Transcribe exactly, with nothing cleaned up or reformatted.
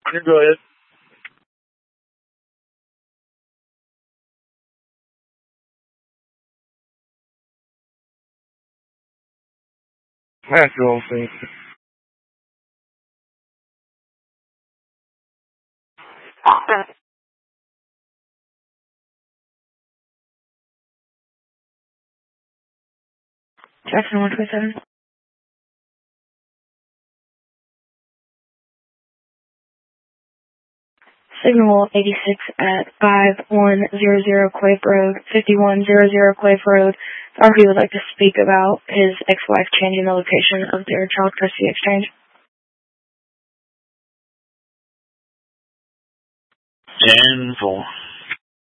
You go ahead. That's all thing. Jackson one twenty-seven. Signal eighty-six at five one zero zero Quaif Road, fifty-one hundred Quaif Road. Or he would like to speak about his ex-wife changing the location of their child custody exchange. ten four.